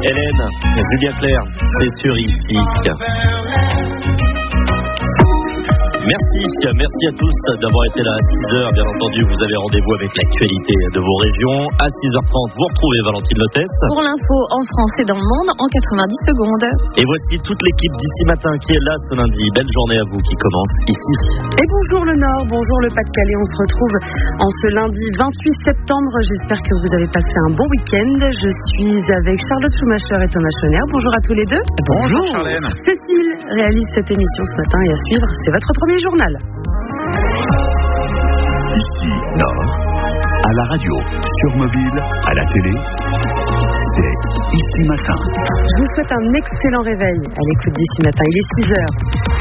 Hélène, Julien Clerc, c'est sur ici. Merci à tous d'avoir été là à 6h. Bien entendu, vous avez rendez-vous avec l'actualité de vos régions. À 6h30, vous retrouvez Valentine Lotès. Pour l'info en France et dans le monde, en 90 secondes. Et voici toute l'équipe d'ici matin qui est là ce lundi. Belle journée à vous qui commence ici. Et bonjour le Nord, bonjour le Pas-de-Calais. On se retrouve en ce lundi 28 septembre. J'espère que vous avez passé un bon week-end. Je suis avec Charlotte Schumacher et Thomas Schoner. Bonjour à tous les deux. Bonjour Charlène. Cécile réalise cette émission ce matin et à suivre, c'est votre premier journal. Ici, Nord, à la radio, sur mobile, à la télé, c'est Ici Matin. Je vous souhaite un excellent réveil à l'écoute d'Ici Matin. Il est 6h.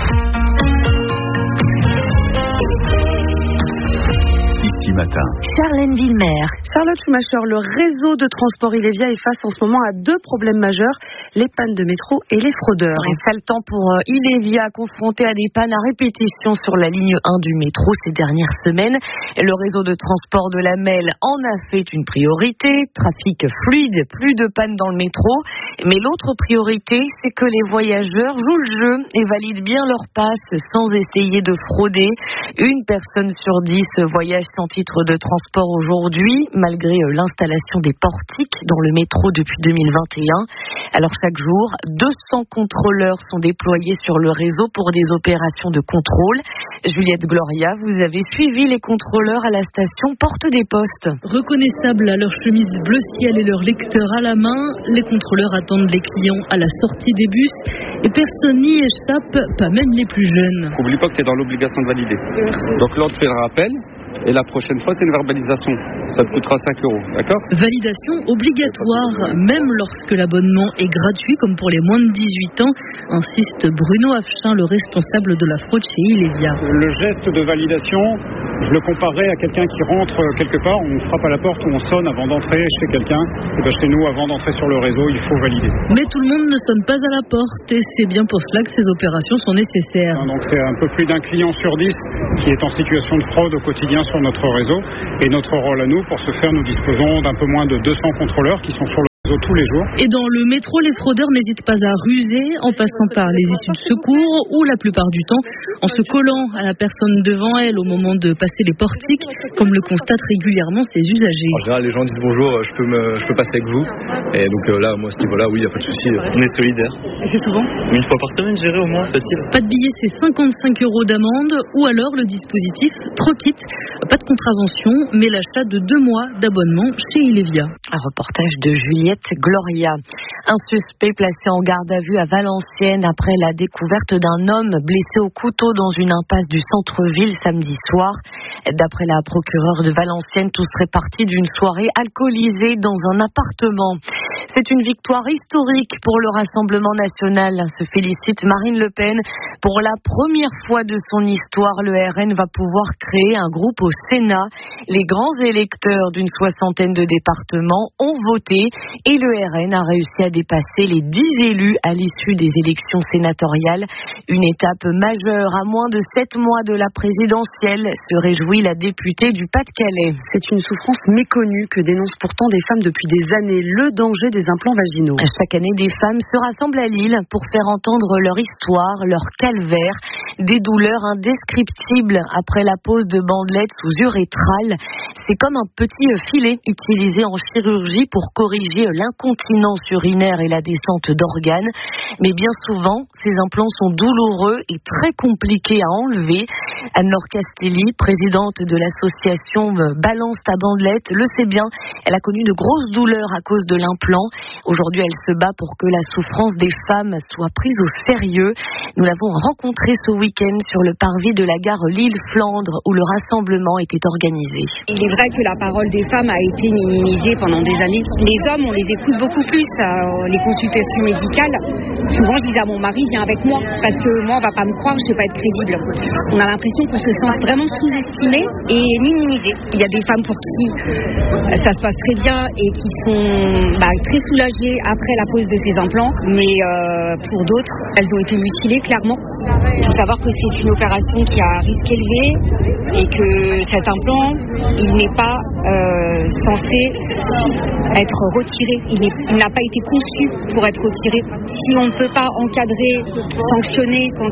Ici Matin. Charlène Villemer. Charlotte Schumacher, le réseau de transport Ilévia est face en ce moment à deux problèmes majeurs, les pannes de métro et les fraudeurs. Et sale temps pour Ilévia, confronté à des pannes à répétition sur la ligne 1 du métro ces dernières semaines. Le réseau de transport de la MEL en a fait une priorité. Trafic fluide, plus de pannes dans le métro. Mais l'autre priorité, c'est que les voyageurs jouent le jeu et valident bien leur passe sans essayer de frauder. Une personne sur 10 voyage sans titre de transport aujourd'hui, malgré l'installation des portiques dans le métro depuis 2021. Alors chaque jour, 200 contrôleurs sont déployés sur le réseau pour des opérations de contrôle. Juliette Gloria, vous avez suivi les contrôleurs à la station Porte des Postes. Reconnaissables à leur chemise bleu ciel et leur lecteur à la main, les contrôleurs attendent les clients à la sortie des bus et personne n'y échappe, pas même les plus jeunes. N'oublie pas que tu es dans l'obligation de valider. Donc là, on te fait le rappel. Et la prochaine fois, c'est une verbalisation. Ça te coûtera 5 €, d'accord ? Validation obligatoire, même lorsque l'abonnement est gratuit, comme pour les moins de 18 ans, insiste Bruno Affchin, le responsable de la fraude chez Ilévia. Le geste de validation, je le comparais à quelqu'un qui rentre quelque part, on frappe à la porte ou on sonne avant d'entrer chez quelqu'un. Et bien chez nous, avant d'entrer sur le réseau, il faut valider. Mais tout le monde ne sonne pas à la porte et c'est bien pour cela que ces opérations sont nécessaires. Donc c'est un peu plus d'un client sur 10 qui est en situation de fraude au quotidien sur notre réseau. Et notre rôle à nous, pour ce faire, nous disposons d'un peu moins de 200 contrôleurs qui sont sur le réseau tous les jours. Et dans le métro, les fraudeurs n'hésitent pas à ruser en passant par les issues de secours ou la plupart du temps en se collant à la personne devant elle au moment de passer les portiques, comme le constatent régulièrement ces usagers. En général, les gens disent bonjour, je peux passer avec vous. Et donc là, moi, à ce niveau-là, oui, il n'y a pas de souci. On est solidaires. Et c'est souvent ? Une fois par semaine, j'irai au moins, facile. Pas de billet, c'est 55 € d'amende, ou alors le dispositif Troquit. Pas de contravention, mais l'achat de 2 mois d'abonnement chez Ilévia. Un reportage de Juliette Gloria. Un suspect placé en garde à vue à Valenciennes après la découverte d'un homme blessé au couteau dans une impasse du centre-ville samedi soir. D'après la procureure de Valenciennes, tout serait parti d'une soirée alcoolisée dans un appartement. C'est une victoire historique pour le Rassemblement national, se félicite Marine Le Pen. Pour la première fois de son histoire, le RN va pouvoir créer un groupe au Sénat. Les grands électeurs d'une 60aine de départements ont voté et le RN a réussi à dépasser les 10 élus à l'issue des élections sénatoriales. Une étape majeure à moins de 7 mois de la présidentielle, se réjouit la députée du Pas-de-Calais. C'est une souffrance méconnue que dénoncent pourtant des femmes depuis des années, le danger des implants vaginaux. Chaque année, des femmes se rassemblent à Lille pour faire entendre leur histoire, leur calvaire, des douleurs indescriptibles après la pose de bandelettes sous urétrale. C'est comme un petit filet utilisé en chirurgie pour corriger l'incontinence urinaire et la descente d'organes. Mais bien souvent, ces implants sont douloureux et très compliqués à enlever. Anne-Laure Castelli, présidente de l'association Balance ta bandelette, le sait bien. Elle a connu de grosses douleurs à cause de l'implant. Aujourd'hui, elle se bat pour que la souffrance des femmes soit prise au sérieux. Nous l'avons rencontrée ce week-end sur le parvis de la gare Lille-Flandre où le rassemblement était organisé. Il est vrai que la parole des femmes a été minimisée pendant des années. Les hommes, on les écoute beaucoup plus. Les consultations médicales, souvent je dis à mon mari, viens avec moi, parce que moi on va pas me croire, je vais pas être crédible. On a l'impression qu'on se sent vraiment sous-estimé et minimisé. Il y a des femmes pour qui ça se passe très bien et qui sont très soulagées après la pose de ces implants, mais pour d'autres, elles ont été mutilées clairement. Il faut savoir que c'est une opération qui a un risque élevé et que cet implant, il n'est pas censé être retiré. Il n'a pas été conçu pour être retiré. Si on ne peut pas encadrer, sanctionner quand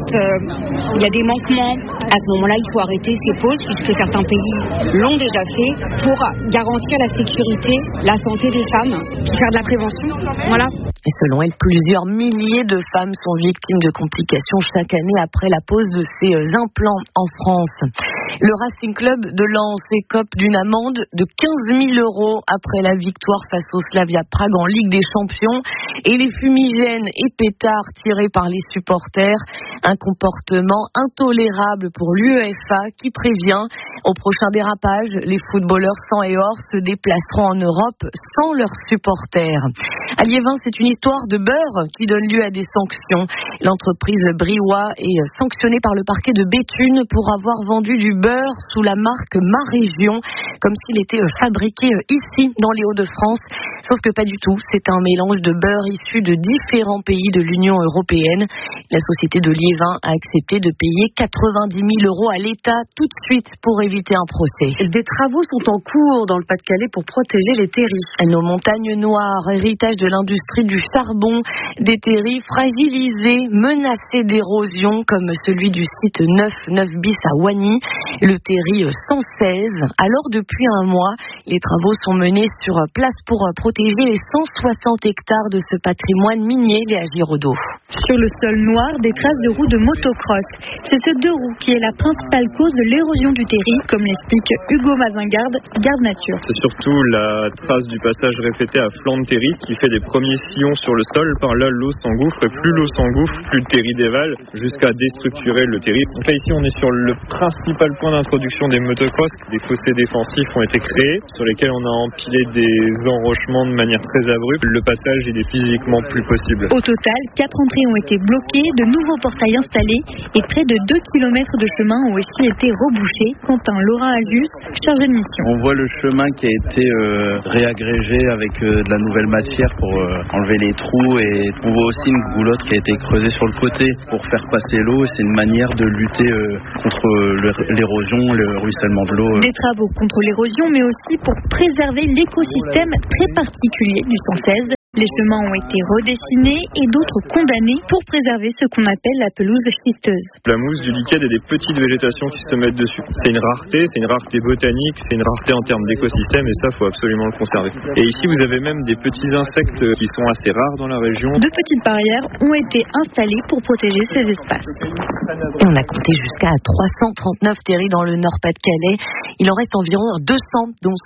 il y a des manquements, à ce moment-là, il faut arrêter ces pauses puisque certains pays l'ont déjà fait pour garantir la sécurité, la santé des femmes, puis faire de la prévention. Voilà. Et selon elle, plusieurs milliers de femmes sont victimes de complications chaque année après la pose de ces implants en France. Le Racing Club de Lens écope d'une amende de 15 000 € après la victoire face au Slavia Prague en Ligue des Champions et les fumigènes et pétards tirés par les supporters. Un comportement intolérable pour l'UEFA qui prévient au prochain dérapage, les footballeurs sang et or se déplaceront en Europe sans leurs supporters. À Liévin, c'est une histoire de beurre qui donne lieu à des sanctions. L'entreprise Briouat est sanctionnée par le parquet de Béthune pour avoir vendu du beurre sous la marque Ma Région, comme s'il était fabriqué ici, dans les Hauts-de-France. Sauf que pas du tout, c'est un mélange de beurre issu de différents pays de l'Union européenne. La société de Liévin a accepté de payer 90 000 € à l'État tout de suite pour éviter un procès. Des travaux sont en cours dans le Pas-de-Calais pour protéger les terris. Nos montagnes noires, héritage de l'industrie du charbon, des terris fragilisés, menacés d'érosion, comme celui du site 9 bis à Wagny, le terri 116. Alors depuis un mois, les travaux sont menés sur place pour protéger les 160 hectares de ce patrimoine minier, Léa Giraudot. Sur le sol noir, des traces de roues de motocross. C'est ce 2 roues qui est la principale cause de l'érosion du terri, comme l'explique Hugo Mazingarde, garde nature. C'est surtout la trace du passage répété à flanc de terri qui fait des premiers sillons sur le sol. Par là, l'eau s'engouffre et plus l'eau s'engouffre, plus le terri dévale jusqu'à déstructurer le terri. Donc là, ici, on est sur le principal point d'introduction des motocross. Des fossés défensifs ont été créés sur lesquels on a empilé des enrochements de manière très abrupte. Le passage, il est physiquement plus possible. Au total, 4 entrées ont été bloquées, de nouveaux portails installés et près de 2 km de chemin ont aussi été rebouchés. Quentin Laura Azus, chargé de mission. On voit le chemin qui a été réagrégé avec de la nouvelle matière pour enlever les trous, et on voit aussi une goulotte qui a été creusée sur le côté pour faire passer l'eau. C'est une manière de lutter contre l'érosion, le ruissellement de l'eau. Des travaux contre l'érosion, mais aussi pour préserver l'écosystème très particulier du 116. Les chemins ont été redessinés et d'autres condamnés pour préserver ce qu'on appelle la pelouse schisteuse. La mousse, du liquide et des petites végétations qui se mettent dessus. C'est une rareté botanique, c'est une rareté en termes d'écosystème, et ça, il faut absolument le conserver. Et ici, vous avez même des petits insectes qui sont assez rares dans la région. De petites barrières ont été installées pour protéger ces espaces. Et on a compté jusqu'à 339 terris dans le Nord-Pas-de-Calais. Il en reste environ 200, dont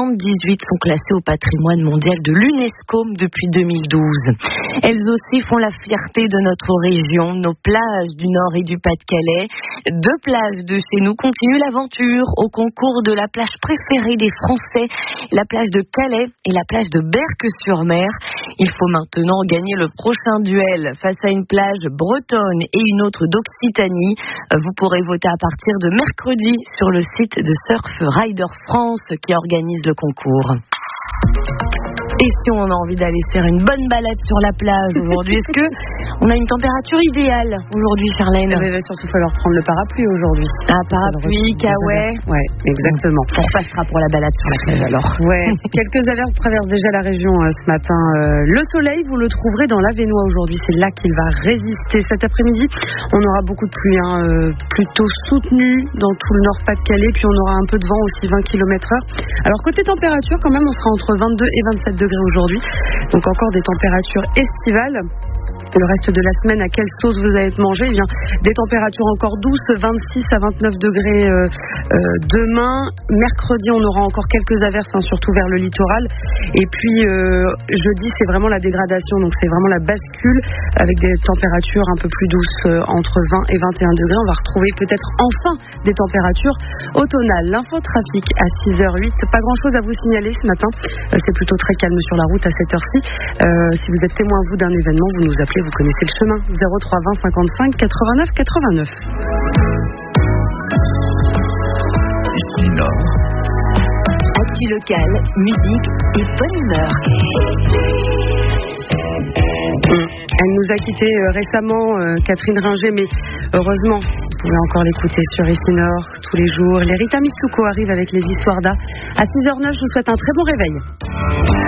78 sont classés au patrimoine mondial de l'UNESCO depuis 2012. Elles aussi font la fierté de notre région, nos plages du Nord et du Pas-de-Calais. 2 plages de chez nous continuent l'aventure au concours de la plage préférée des Français, la plage de Calais et la plage de Berck-sur-Mer. Il faut maintenant gagner le prochain duel face à une plage bretonne et une autre d'Occitanie. Vous pourrez voter à partir de mercredi sur le site de Surf Rider France qui organise le concours. Et si on a envie d'aller faire une bonne balade sur la plage aujourd'hui, est-ce que on a une température idéale aujourd'hui, Charlène? Il va surtout falloir prendre le parapluie aujourd'hui. Ah, parapluie, kawaii. Ouais, exactement. On repassera pour la balade sur la plage alors. Ouais, quelques averses traversent déjà la région ce matin. Le soleil, vous le trouverez dans l'Avesnois aujourd'hui. C'est là qu'il va résister. Cet après-midi, on aura beaucoup de pluie, plutôt soutenue dans tout le Nord-Pas-de-Calais. Puis on aura un peu de vent aussi, 20 km/h. Alors côté température, quand même, on sera entre 22 et 27 degrés aujourd'hui. Donc encore des températures estivales. Le reste de la semaine, à quelle sauce vous allez manger? Eh bien, des températures encore douces, 26 à 29 degrés demain. Mercredi, on aura encore quelques averses, surtout vers le littoral. Et puis, jeudi, c'est vraiment la dégradation. Donc, c'est vraiment la bascule avec des températures un peu plus douces, entre 20 et 21 degrés. On va retrouver peut-être enfin des températures automnales. L'infotrafic à 6h08. Pas grand-chose à vous signaler ce matin. C'est plutôt très calme sur la route à cette heure-ci. Si vous êtes témoin, vous, d'un événement, vous nous appelez. Vous connaissez le chemin, 03 20 55 89 89. Ici Nord. Actu local, musique et bonne humeur. Elle nous a quittés récemment, Catherine Ringer, mais heureusement, vous pouvez encore l'écouter sur ici Nord tous les jours. Les Rita Mitsuko arrivent avec les histoires d'A. À 6h09, je vous souhaite un très bon réveil.